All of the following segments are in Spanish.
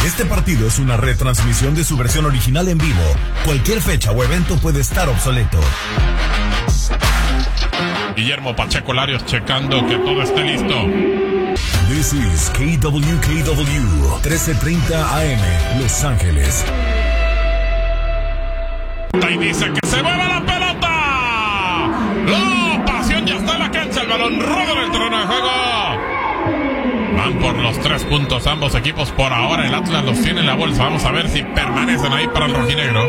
Este partido es una retransmisión de su versión original en vivo. Cualquier fecha o evento puede estar obsoleto. Guillermo Pacheco Larios checando que todo esté listo. This is KWKW 1330 AM, Los Ángeles. Y dice que se mueve la pelota. La pasión ya está en la cancha. El balón roda en el terreno de juego. Van por los 3 puntos ambos equipos. Por ahora el Atlas los tiene en la bolsa. Vamos a ver si permanecen ahí para el rojinegro.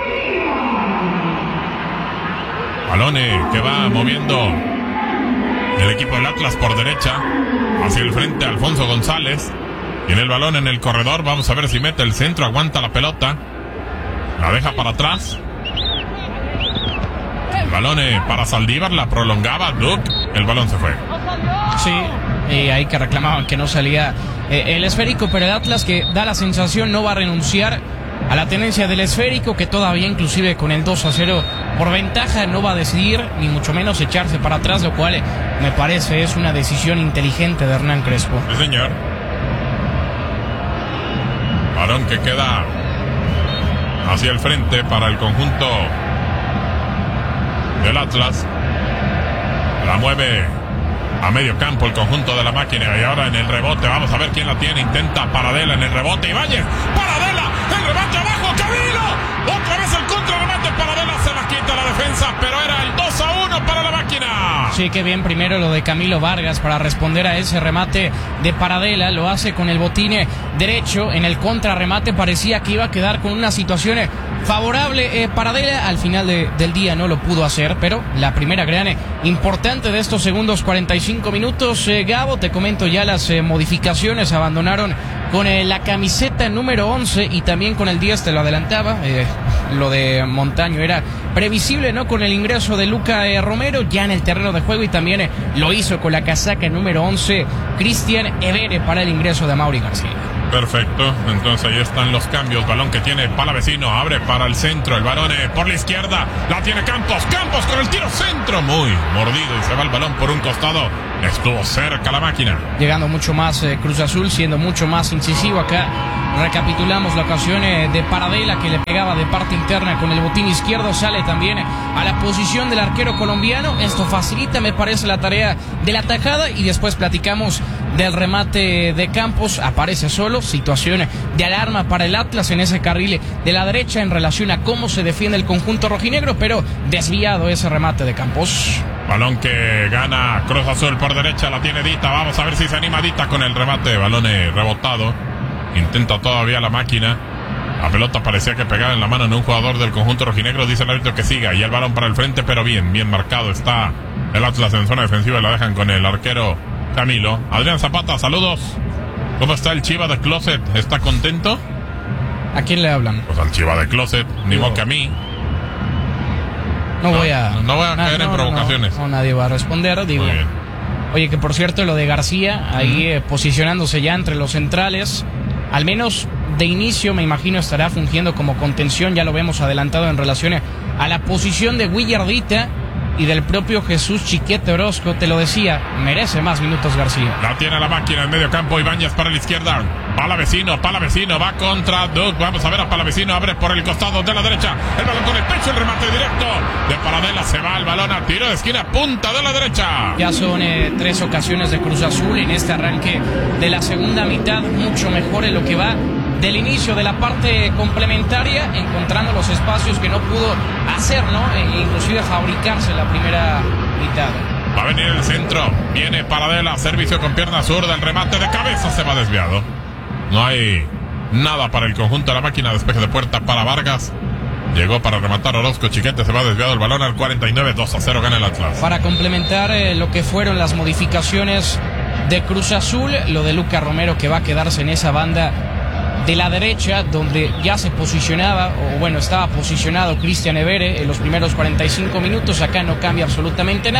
Balón que va moviendo el equipo del Atlas por derecha. Hacia el frente Alfonso González. Tiene el balón en el corredor. Vamos a ver si mete el centro. Aguanta la pelota. La deja para atrás. El balón para Saldívar. La prolongaba Duke. El balón se fue. Sí, ahí que reclamaban que no salía el esférico, pero el Atlas, que da la sensación, no va a renunciar a la tenencia del esférico, que todavía inclusive con el 2-0 por ventaja no va a decidir, ni mucho menos echarse para atrás, lo cual me parece es una decisión inteligente de Hernán Crespo. Sí, señor. Balón que queda hacia el frente para el conjunto del Atlas. La mueve a medio campo el conjunto de la máquina. Y ahora en el rebote, vamos a ver quién la tiene. Intenta Paradela en el rebote. Ibáñez, Paradela, el remate abajo, Camilo. Otra vez el contrarremate. Paradela se la quita la defensa, pero era el 2-1 para la máquina. Sí, qué bien primero lo de Camilo Vargas para responder a ese remate de Paradela. Lo hace con el botín derecho. En el contrarremate parecía que iba a quedar con una situación favorable Paradela. Al final del día no lo pudo hacer, pero la primera gran importante de estos segundos 45 minutos. Gabo, te comento ya las modificaciones. Abandonaron con la camiseta número 11 y también con el 10, te lo adelantaba. Lo de Montaño era previsible, ¿no? Con el ingreso de Luca Romero ya en el terreno de juego, y también lo hizo con la casaca número 11 Cristian Evere para el ingreso de Amaury García. Perfecto, entonces ahí están los cambios. Balón que tiene Palavecino, abre para el centro. El balón por la izquierda, la tiene Campos con el tiro centro, muy mordido, y se va el balón por un costado. Estuvo cerca la máquina. Llegando mucho más Cruz Azul, siendo mucho más incisivo acá. Recapitulamos la ocasión de Paradela, que le pegaba de parte interna con el botín izquierdo. Sale también a la posición del arquero colombiano. Esto facilita, me parece, la tarea de la tajada. Y después platicamos del remate de Campos. Aparece solo. Situación de alarma para el Atlas en ese carril de la derecha en relación a cómo se defiende el conjunto rojinegro, pero desviado ese remate de Campos. Balón que gana Cruz Azul por derecha, la tiene Dita. Vamos a ver si se anima Dita con el remate. Balón rebotado. Intenta todavía la máquina. La pelota parecía que pegaba en la mano de un jugador del conjunto rojinegro. Dice el árbitro que siga. Y el balón para el frente, pero bien marcado está el Atlas en zona defensiva. Y la dejan con el arquero Camilo. Adrián Zapata, saludos. ¿Cómo está el Chiva de Closet? ¿Está contento? ¿A quién le hablan? Pues al Chiva de Closet, ni modo que a mí. No voy a caer en provocaciones. No, nadie va a responder, digo. Muy bien. Oye, que por cierto, lo de García, ahí posicionándose ya entre los centrales, al menos de inicio, me imagino estará fungiendo como contención. Ya lo vemos adelantado en relación a la posición de Willardita y del propio Jesús Chiquete Orozco. Te lo decía, merece más minutos García. La tiene la máquina en medio campo. Ibáñez para la izquierda. Palavecino va contra Duke. Vamos a ver a Palavecino, abre por el costado de la derecha. El balón con el pecho, el remate directo de Paradela. Se va el balón a tiro de esquina, punta de la derecha. Ya son 3 ocasiones de Cruz Azul en este arranque de la segunda mitad. Mucho mejor en lo que va del inicio de la parte complementaria, encontrando los espacios que no pudo hacer, ¿no? E inclusive fabricarse en la primera mitad. Va a venir el centro, viene Paradela, servicio con pierna zurda, el remate de cabeza se va desviado. No hay nada para el conjunto de la máquina. Despeje de puerta para Vargas. Llegó para rematar Orozco. Chiquete, se va desviado el balón al 49. 2-0 gana el Atlas. Para complementar lo que fueron las modificaciones de Cruz Azul, lo de Luca Romero, que va a quedarse en esa banda de la derecha, donde ya se posicionaba, o bueno, estaba posicionado Cristian Evere en los primeros 45 minutos. Acá no cambia absolutamente nada.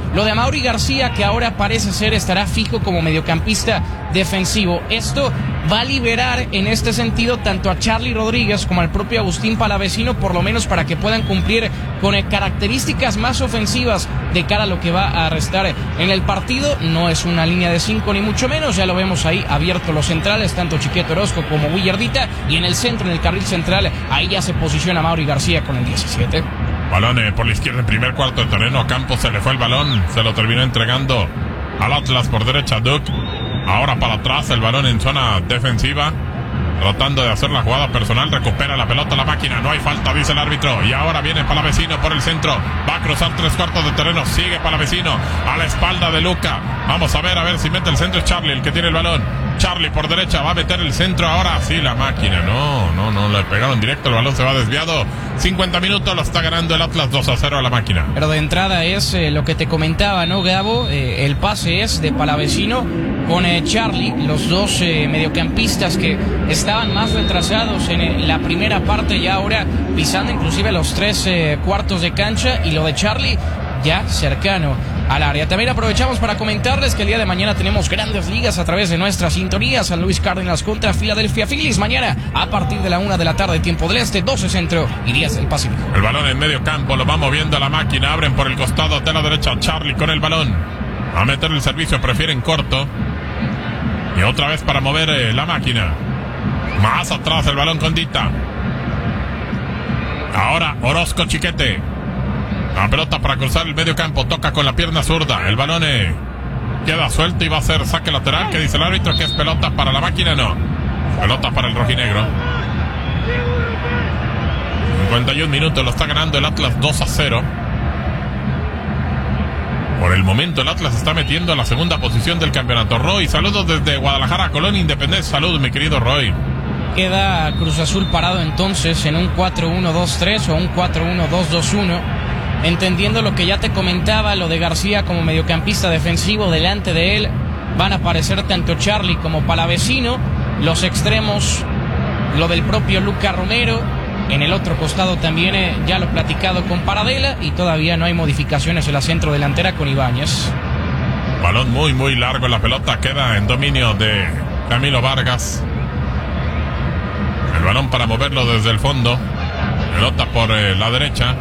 lo de Amaury García, que ahora parece ser estará fijo como mediocampista defensivo. Esto va a liberar en este sentido tanto a Charly Rodríguez como al propio Agustín Palavecino, por lo menos para que puedan cumplir con características más ofensivas de cara a lo que va a restar en el partido. No es una línea de 5 ni mucho menos, ya lo vemos ahí abiertos los centrales, tanto Chiquete Orozco como Willardita, y en el centro, en el carril central, ahí ya se posiciona Amaury García con el 17. Balón por la izquierda en primer cuarto de terreno. Campos se le fue el balón, se lo terminó entregando al Atlas por derecha Duke. Ahora para atrás el balón en zona defensiva, tratando de hacer la jugada personal. Recupera la pelota la máquina, no hay falta, dice el árbitro. Y ahora viene Palavecino por el centro, va a cruzar tres cuartos de terreno. Sigue Palavecino a la espalda de Luca. Vamos a ver si mete el centro. Es Charly el que tiene el balón. Charly por derecha, va a meter el centro. Ahora sí la máquina, no, le pegaron directo, el balón se va desviado. 50 minutos, lo está ganando el Atlas 2-0 a la máquina. Pero de entrada es lo que te comentaba, ¿no, Gabo? El pase es de Palavecino con Charly, los dos mediocampistas que estaban más retrasados en la primera parte y ahora pisando inclusive los tres cuartos de cancha, y lo de Charly ya cercano al área. También aprovechamos para comentarles que el día de mañana tenemos grandes ligas a través de nuestra sintonía. San Luis Cardinals contra Philadelphia Phillies mañana a partir de la 1 de la tarde, tiempo del este, 12 centro y 10 del Pacífico. El balón en medio campo, lo va moviendo la máquina. Abren por el costado de la derecha. Charly con el balón a meter el servicio, prefieren corto. Y otra vez para mover la máquina. Más atrás el balón con Dita. Ahora Orozco Chiquete. La pelota para cruzar el medio campo, toca con la pierna zurda. El balón queda suelto y va a ser saque lateral. ¿Qué dice el árbitro? ¿Que es pelota para la máquina? No. Pelota para el rojinegro. 51 minutos, lo está ganando el Atlas 2-0. Por el momento el Atlas está metiendo a la segunda posición del campeonato. Roy, saludos desde Guadalajara, Colón, Independencia. Saludos, mi querido Roy. Queda Cruz Azul parado entonces en un 4-1-2-3 o un 4-1-2-2-1. Entendiendo lo que ya te comentaba, lo de García como mediocampista defensivo. Delante de él van a aparecer tanto Charly como Palavecino. Los extremos, lo del propio Luca Romero. En el otro costado también ya lo platicado con Paradela. Y todavía no hay modificaciones en la centro delantera con Ibáñez. Balón muy largo, la pelota queda en dominio de Camilo Vargas. El balón para moverlo desde el fondo. Pelota por la derecha.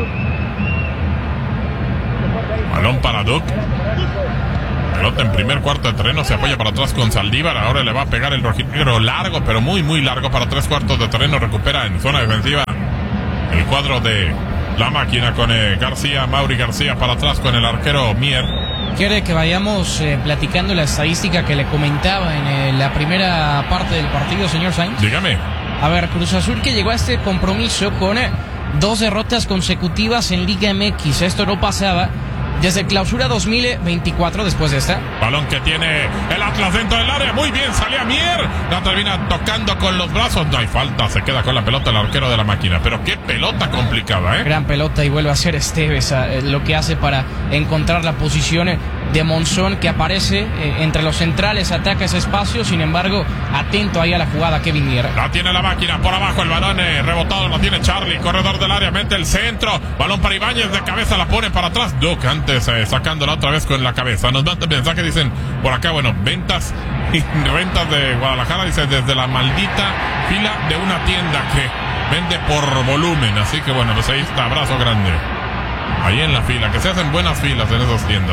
Balón para Duke. Pelota en primer cuarto de terreno, se apoya para atrás con Saldívar. Ahora le va a pegar el rojinegro largo, pero muy largo para tres cuartos de terreno. Recupera en zona defensiva el cuadro de la máquina con García, Amaury García para atrás con el arquero Mier. ¿Quiere que vayamos platicando la estadística que le comentaba en la primera parte del partido, señor Sainz? Dígame. A ver, Cruz Azul que llegó a este compromiso con 2 derrotas consecutivas en Liga MX. Esto no pasaba desde Clausura 2024, después de esta. Balón que tiene el Atlas dentro del área. Muy bien, salía Mier. La termina tocando con los brazos. No hay falta, se queda con la pelota el arquero de la máquina. Pero qué pelota complicada, Gran pelota, y vuelve a ser Esteves lo que hace para encontrar la posición de Monzón, que aparece entre los centrales, ataca ese espacio. Sin embargo, atento ahí a la jugada Kevin Mier. La tiene la máquina, por abajo el balón rebotado, la tiene Charly, corredor del área, mete el centro, balón para Ibáñez, de cabeza la pone para atrás. Duke antes sacándola otra vez con la cabeza. Nos mandan mensaje, dicen por acá, bueno, ventas y rentas de Guadalajara, dice, desde la maldita fila de una tienda que vende por volumen. Así que bueno, pues ahí está, abrazo grande. Ahí en la fila, que se hacen buenas filas en esas tiendas,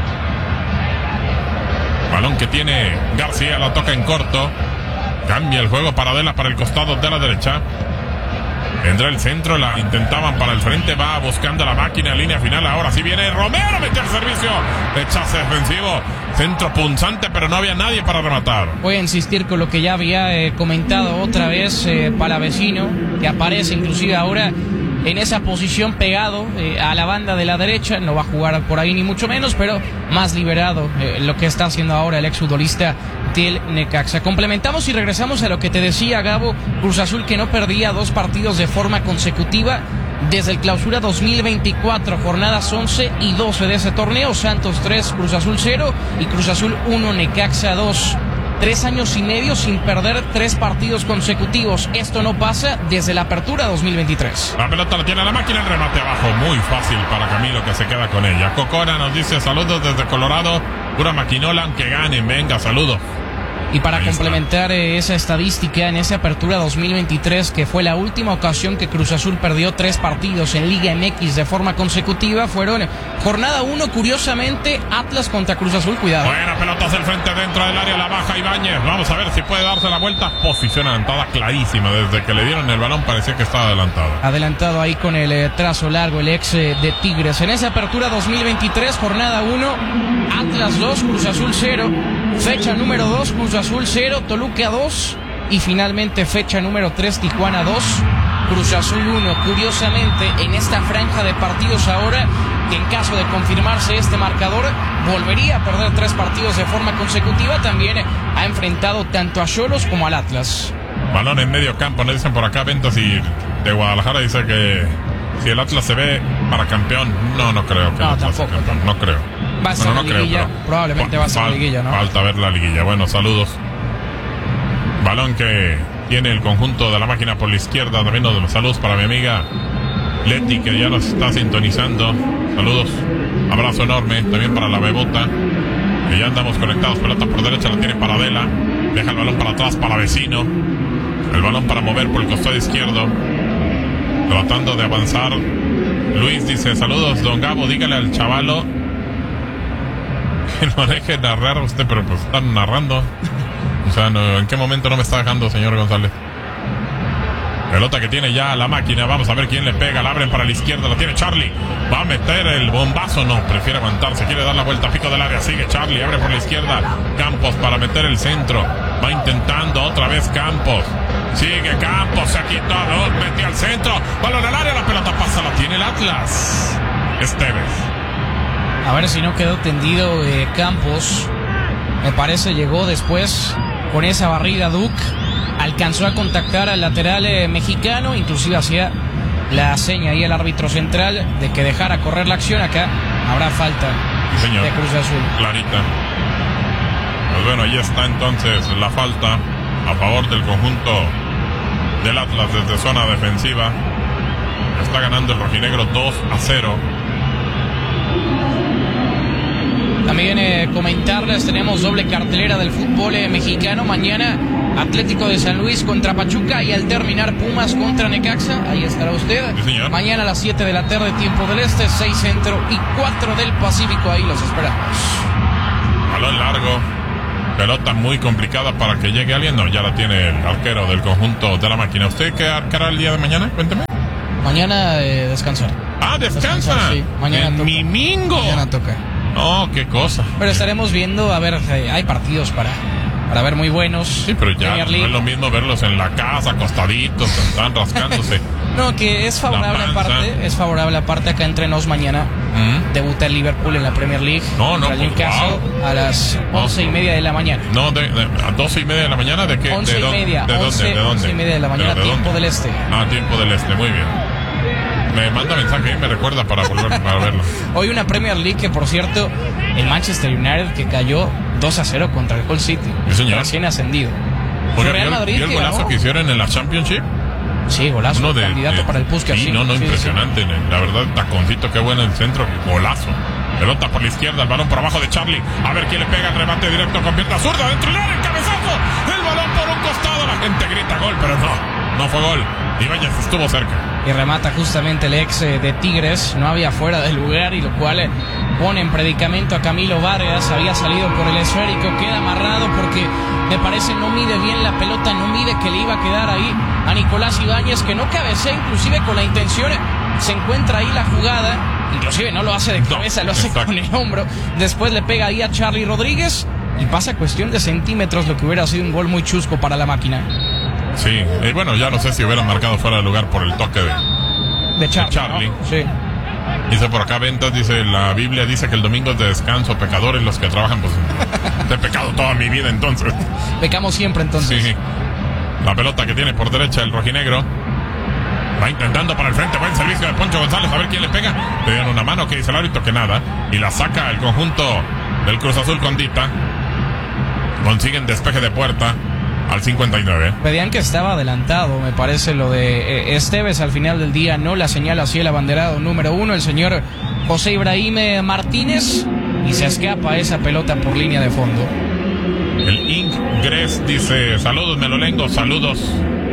Balón que tiene García, la toca en corto. Cambia el juego, Paradela para el costado de la derecha. Vendrá el centro, la intentaban para el frente, va buscando la máquina, línea final. Ahora sí viene Romero, mete el servicio, rechace defensivo, centro punzante, pero no había nadie para rematar. Voy a insistir con lo que ya había comentado otra vez, Palavecino, que aparece inclusive ahora en esa posición pegado a la banda de la derecha. No va a jugar por ahí ni mucho menos, pero más liberado lo que está haciendo ahora el exfutbolista del Necaxa. Complementamos y regresamos a lo que te decía, Gabo. Cruz Azul que no perdía 2 partidos de forma consecutiva desde el Clausura 2024, jornadas 11 y 12 de ese torneo. Santos 3, Cruz Azul 0 y Cruz Azul 1, Necaxa 2. 3 años y medio sin perder 3 partidos consecutivos. Esto no pasa desde la apertura 2023. La pelota la tiene la máquina, el remate abajo. Muy fácil para Camilo, que se queda con ella. Cocona nos dice saludos desde Colorado. Pura maquinola, aunque ganen. Venga, saludos. Y para complementar esa estadística, en esa apertura 2023, que fue la última ocasión que Cruz Azul perdió 3 partidos en Liga MX de forma consecutiva, fueron jornada 1, curiosamente, Atlas contra Cruz Azul. Cuidado. Buena pelota hacia el frente dentro del área, la baja Ibáñez. Vamos a ver si puede darse la vuelta. Posición adelantada clarísima. Desde que le dieron el balón parecía que estaba adelantado. Adelantado ahí con el trazo largo, el ex de Tigres. En esa apertura 2023, jornada 1, Atlas 2, Cruz Azul 0. Fecha número 2, Cruz Azul 0, Toluca 2. Y finalmente fecha número 3, Tijuana 2, Cruz Azul 1. Curiosamente, en esta franja de partidos ahora, que en caso de confirmarse este marcador, volvería a perder 3 partidos de forma consecutiva, también ha enfrentado tanto a Xolos como al Atlas. Balón en medio campo, nos dicen por acá, Ventas y de Guadalajara dice que si el Atlas se ve para campeón, no creo que el Atlas sea campeón, no creo. Va a ser la liguilla, probablemente va a ser la liguilla, ¿no? Falta ver la liguilla. Bueno, saludos. Balón que tiene el conjunto de la máquina por la izquierda. También los saludos para mi amiga Leti, que ya nos está sintonizando. Saludos, abrazo enorme. También para la Bebota, que ya andamos conectados. Pelota por derecha, la tiene Paradela. Deja el balón para atrás para Vecino. El balón para mover por el costado izquierdo, tratando de avanzar. Luis dice, saludos, don Gabo, dígale al chavalo que no deje narrar a usted, pero pues están narrando. O sea, no, ¿en qué momento no me está dejando, señor González? Pelota que tiene ya la máquina. Vamos a ver quién le pega. La abren para la izquierda. La tiene Charlie. Va a meter el bombazo. No, prefiere aguantarse. Quiere dar la vuelta a pico del área. Sigue Charlie. Abre por la izquierda. Campos para meter el centro. Va intentando otra vez Campos. Sigue Campos. Se quitó. Metió al centro. Balón al área. La pelota pasa. La tiene el Atlas. Esteves. A ver si no quedó tendido Campos. Me parece llegó después con esa barrida Duke. Alcanzó a contactar al lateral mexicano, inclusive hacía la seña ahí al árbitro central de que dejara correr la acción. Acá habrá falta, señor, de Cruz Azul. Clarita. Pues bueno, ahí está entonces la falta a favor del conjunto del Atlas desde zona defensiva. Está ganando el rojinegro 2-0. También comentarles, tenemos doble cartelera del fútbol mexicano. Mañana Atlético de San Luis contra Pachuca y al terminar Pumas contra Necaxa. Ahí estará usted. Sí, señor. Mañana a las 7 de la tarde, tiempo del este, 6 centro y 4 del Pacífico. Ahí los esperamos. Balón largo. Pelota muy complicada para que llegue alguien. No, ya la tiene el arquero del conjunto de la máquina. ¿Usted qué arcará el día de mañana? Cuénteme. Mañana descansar. Ah, descansa. Sí, mañana toca. Mimingo. Mañana toca. Oh, qué cosa. Pero estaremos viendo, a ver, hay partidos para ver muy buenos. Sí, pero ya no es lo mismo verlos en la casa, acostaditos, están rascándose. No, que es favorable aparte acá entre nos mañana. Debuta el Liverpool en la Premier League. No, pues wow. A las 11:30 de la mañana. No, a 12:30 de la mañana, ¿de qué? 11:30. ¿De dónde? 11:30 de la mañana, tiempo del este. Ah, tiempo del este, muy bien. Me manda mensaje y me recuerda para volver para verlo. Hoy una Premier League que, por cierto, el Manchester United que cayó 2-0 contra el Hull City. Sí, señor. Recién ascendido. Real Madrid. ¿Y el golazo que hicieron en la Championship? Sí, golazo. Candidato para el Puskas. Sí, impresionante. Sí. La verdad, taconcito, qué bueno el centro. Golazo. Pelota por la izquierda, el balón por abajo de Charlie. A ver quién le pega el remate directo con pierna zurda. Dentro del área, el cabezazo. El balón por un costado. La gente grita gol, pero no fue gol. Ibáñez estuvo cerca. Y remata justamente el ex de Tigres. No había fuera de lugar, y lo cual pone en predicamento a Camilo Vargas. Había salido por el esférico, queda amarrado porque me parece no mide bien la pelota, no mide que le iba a quedar ahí a Nicolás Ibáñez, que no cabecea inclusive con la intención. Se encuentra ahí la jugada, inclusive no lo hace de cabeza, lo hace con el hombro. Después le pega ahí a Charlie Rodríguez y pasa cuestión de centímetros, lo que hubiera sido un gol muy chusco para la máquina. Sí, bueno, ya no sé si hubieran marcado fuera de lugar por el toque de Charlie. ¿No? Sí. Dice por acá Ventas, dice, la Biblia dice que el domingo es de descanso, pecadores los que trabajan, pues he pecado toda mi vida entonces. Pecamos siempre entonces. Sí. La pelota que tiene por derecha el rojinegro. Va intentando para el frente, buen servicio de Poncho González, a ver quién le pega. Le dieron una mano, que dice el árbitro que nada. Y la saca el conjunto del Cruz Azul con Dita. consiguen despeje de puerta al 59. Pedían que estaba adelantado, me parece, lo de Esteves. Al final del día no la señala así el abanderado número 1, el señor José Ibrahim Martínez, y se escapa esa pelota por línea de fondo. El Ingres dice: saludos Melolengo, saludos.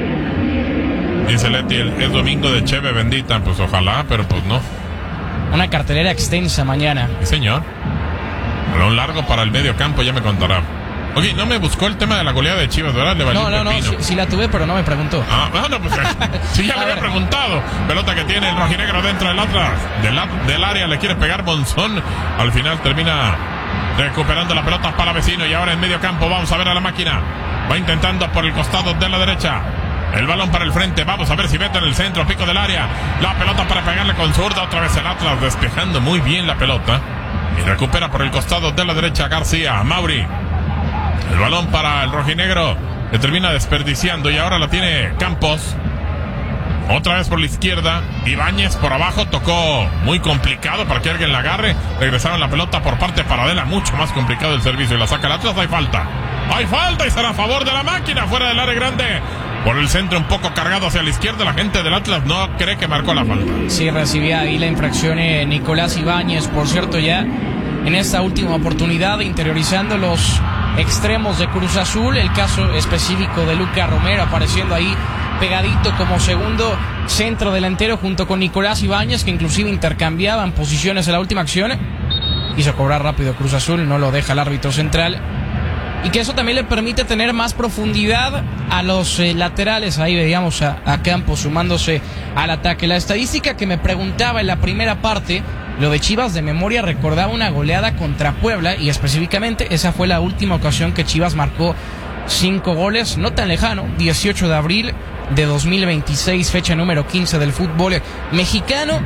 Dice Leti, es domingo de Cheve bendita. Pues ojalá, pero pues no. Una cartelera extensa mañana. Sí, señor. Balón largo para el medio campo, ya me contará. Oye, no me buscó el tema de la goleada de Chivas, ¿verdad? Le valió No, sí la tuve, pero no me preguntó. No, pues sí, ya me había preguntado. Pelota que tiene el rojinegro dentro del Atlas. Del área le quiere pegar Monzón. Al final termina recuperando la pelota para vecino. Y ahora en medio campo vamos a ver a la máquina. Va intentando por el costado de la derecha. El balón para el frente, vamos a ver si mete en el centro, pico del área. La pelota para pegarle con zurda, otra vez el Atlas despejando muy bien la pelota. Y recupera por el costado de la derecha García, Mauri. El balón para el rojinegro, que termina desperdiciando y ahora la tiene Campos. Otra vez por la izquierda, Ibáñez por abajo, tocó muy complicado para que alguien la agarre. Regresaron la pelota por parte de Paradela, mucho más complicado el servicio y la saca el Atlas. Hay falta y será a favor de la máquina, fuera del área grande. Por el centro un poco cargado hacia la izquierda, la gente del Atlas no cree que marcó la falta. Sí, recibía ahí la infracción Nicolás Ibáñez, por cierto, ya en esta última oportunidad interiorizando los extremos de Cruz Azul. El caso específico de Luca Romero apareciendo ahí pegadito como segundo centro delantero junto con Nicolás Ibáñez, que inclusive intercambiaban posiciones en la última acción. Quiso cobrar rápido Cruz Azul, no lo deja el árbitro central. Y que eso también le permite tener más profundidad a los laterales. Ahí veíamos a Campos sumándose al ataque. La estadística que me preguntaba en la primera parte, lo de Chivas de memoria recordaba una goleada contra Puebla, y específicamente esa fue la última ocasión que Chivas marcó 5 goles, no tan lejano, 18 de abril de 2026, fecha número 15 del fútbol mexicano.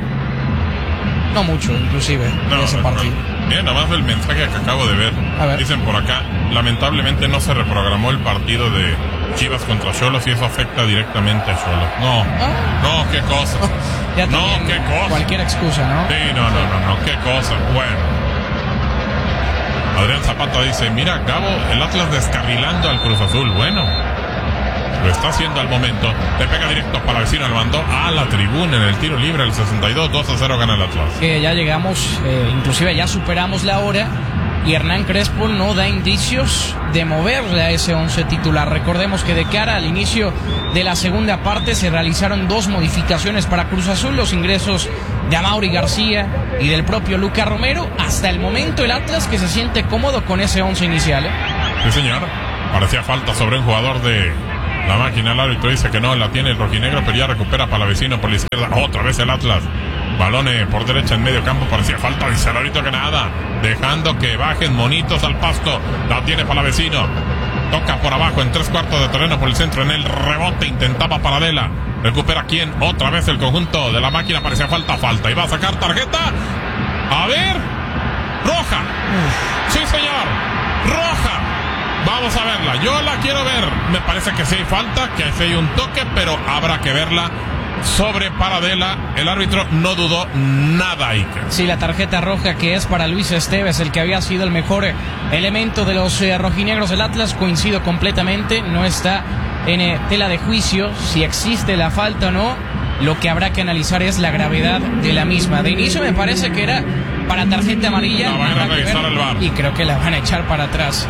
No mucho, inclusive, en ese partido. Miren, nada más el mensaje que acabo de ver. Dicen por acá, lamentablemente no se reprogramó el partido de Chivas contra Xolos y eso afecta directamente a Xolos. No, qué cosa. Ya no, qué cosa. Cualquier excusa, ¿no? Sí, no, qué cosa. Bueno. Adrián Zapata dice, mira, Gabo, el Atlas descarrilando al Cruz Azul. Bueno, lo está haciendo al momento. Le pega directo para vecino, al mandó a la tribuna en el tiro libre, el 62, 2-0 gana el Atlas. Ya llegamos, inclusive ya superamos la hora, y Hernán Crespo no da indicios de moverle a ese 11 titular. Recordemos que de cara al inicio de la segunda parte se realizaron 2 modificaciones para Cruz Azul, los ingresos de Amaury García y del propio Luca Romero. Hasta el momento el Atlas que se siente cómodo con ese 11 inicial. Sí, señor. Parecía falta sobre un jugador de la máquina. El árbitro dice que no la tiene el rojinegro, pero ya recupera para Palavecino por la izquierda. Otra vez el Atlas. Balones por derecha en medio campo. Parecía falta, dice el árbitro que nada. Dejando que bajen monitos al pasto. La tiene Palavecino. Toca por abajo en 3/4 de terreno por el centro. En el rebote intentaba Paradela. Recupera quién. Otra vez el conjunto de la máquina. Parecía falta. Y va a sacar tarjeta. A ver. Roja. Sí, señor. Roja. Vamos a verla. Yo la quiero ver. Me parece que sí hay falta, que sí hay un toque, pero habrá que verla. Sobre Paradela, el árbitro no dudó nada, Iker. Sí, la tarjeta roja que es para Luis Esteves, el que había sido el mejor elemento de los rojinegros del Atlas, coincido completamente, no está en tela de juicio si existe la falta o no. Lo que habrá que analizar es la gravedad de la misma. De inicio me parece que era para tarjeta amarilla. La van a revisar al VAR. Y creo que la van a echar para atrás.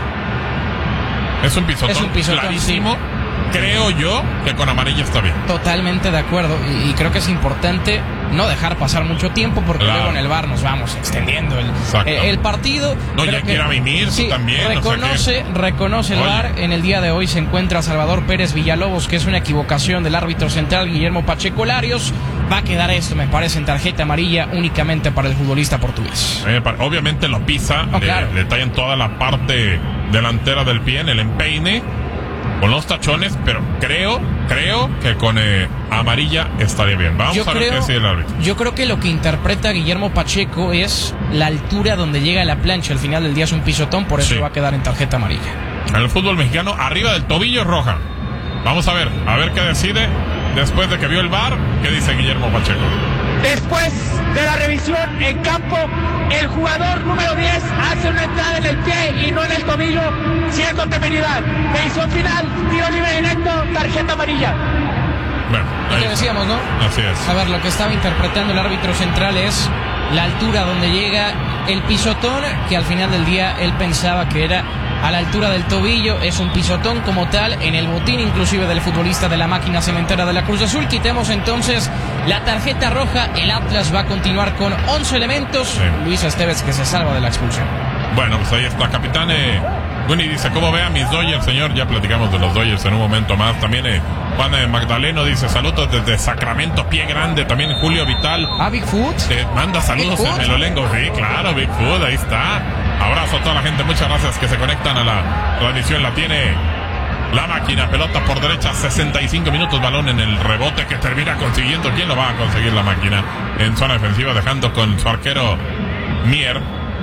Es un pisotón clarísimo. Sí. Creo yo que con amarilla está bien. Totalmente de acuerdo. Y creo que es importante no dejar pasar mucho tiempo, porque luego en el VAR nos vamos extendiendo el partido. No, ya quiera mimir, sí, también. Reconoce el VAR. En el día de hoy se encuentra Salvador Pérez Villalobos, que es una equivocación del árbitro central Guillermo Pacheco Larios. Va a quedar esto, me parece, en tarjeta amarilla únicamente para el futbolista portugués. Obviamente lo pisa, le tallan toda la parte delantera del pie en el empeine con los tachones, pero creo que con amarilla estaría bien. Vamos a ver qué decide el árbitro. Yo creo que lo que interpreta Guillermo Pacheco es la altura donde llega la plancha. Al final del día es un pisotón, por eso va a quedar en tarjeta amarilla. En el fútbol mexicano, arriba del tobillo es roja. Vamos a ver qué decide después de que vio el VAR. ¿Qué dice Guillermo Pacheco? Después de la revisión en campo, el jugador número 10 hace una entrada en el pie y no en el tobillo, siendo temeridad. Revisión final, tiro libre directo, tarjeta amarilla. Bueno, Lo que decíamos, ¿no? Así es. A ver, lo que estaba interpretando el árbitro central es la altura donde llega el pisotón, que al final del día él pensaba que era a la altura del tobillo. Es un pisotón como tal en el botín inclusive del futbolista de la máquina cementera de la Cruz Azul. Quitemos entonces la tarjeta roja. El Atlas va a continuar con 11 elementos. Sí. Luis Esteves, que se salva de la expulsión. Bueno, pues ahí está, capitán. Guni dice, ¿cómo ve a mis Dodgers, señor? Ya platicamos de los Dodgers en un momento más. También Juan Magdaleno dice, saludos desde Sacramento, Pie Grande. También Julio Vital. Bigfoot. Manda saludos en Melolengo. Sí, claro, Bigfoot, ahí está. Abrazo a toda la gente, muchas gracias que se conectan a la transmisión. La tiene la máquina, pelota por derecha, 65 minutos, balón en el rebote que termina consiguiendo. ¿Quién lo va a conseguir? La máquina en zona defensiva, dejando con su arquero Mier.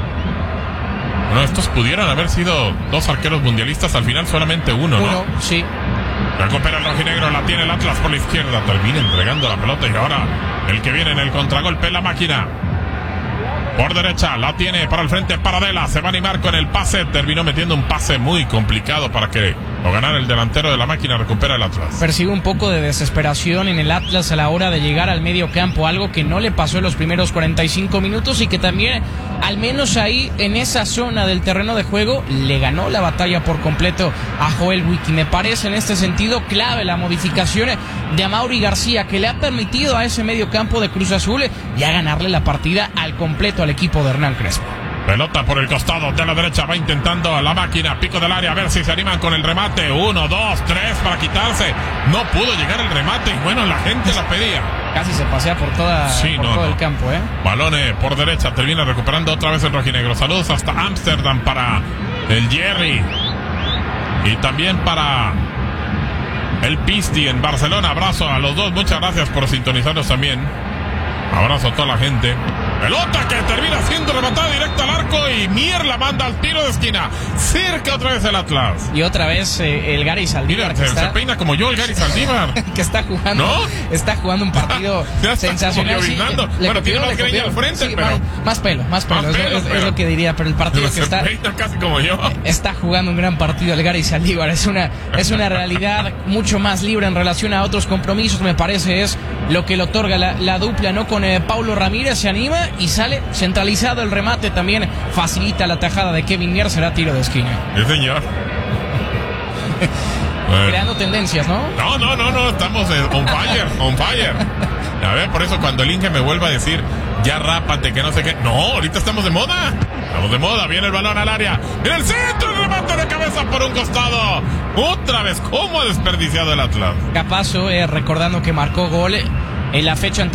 Bueno, estos pudieran haber sido dos arqueros mundialistas, al final solamente uno, ¿no? Sí. Recupera el rojinegro, la tiene el Atlas por la izquierda, termina entregando la pelota y ahora el que viene en el contragolpe, la máquina. Por derecha, la tiene para el frente Paradela, se va a animar con el pase, terminó metiendo un pase muy complicado para que lo ganara el delantero de la máquina, recupera el Atlas. Percibe un poco de desesperación en el Atlas a la hora de llegar al medio campo, algo que no le pasó en los primeros 45 minutos y que también, al menos ahí en esa zona del terreno de juego, le ganó la batalla por completo a Joel Wiki. Me parece en este sentido clave la modificación de Amaury García, que le ha permitido a ese medio campo de Cruz Azul ya ganarle la partida al completo al equipo de Hernán Crespo. Pelota por el costado de la derecha, va intentando a la máquina, pico del área, a ver si se animan con el remate. 1, 2, 3 para quitarse. No pudo llegar el remate y bueno, la gente lo pedía. Casi se pasea por todo el campo, Balón por derecha, termina recuperando otra vez el rojinegro. Saludos hasta Ámsterdam para el Jerry. Y también para el Pisti en Barcelona. Abrazo a los dos, muchas gracias por sintonizarnos también. Abrazo a toda la gente. Pelota que termina siendo rematada directa al arco y Mier la manda al tiro de esquina. Cerca otra vez el Atlas. Y otra vez el Gary Saldívar. Mira, se peina como yo el Gary Saldívar. Que está jugando. ¿No? Está jugando un partido sensacional. Sí, bueno, tiene más greña al frente, sí, pero más pelo. Es lo que diría, pero el partido que está. Peina casi como yo. Está jugando un gran partido el Gary Saldívar. Es una realidad mucho más libre en relación a otros compromisos, me parece, es lo que le otorga la dupla, ¿no? Con Paulo Ramírez, se anima y sale centralizado el remate, también facilita la tajada de Kevin Mier, será tiro de esquina. Sí, señor. Creando tendencias, ¿no? No, estamos on fire. A ver, por eso cuando el Inge me vuelva a decir, ya rápate, que no sé qué. No, ahorita estamos de moda. Viene el balón al área. Viene el centro, el remate de cabeza por un costado. Otra vez, ¿cómo ha desperdiciado el Atlas? Capazo, recordando que marcó gol en la fecha anterior.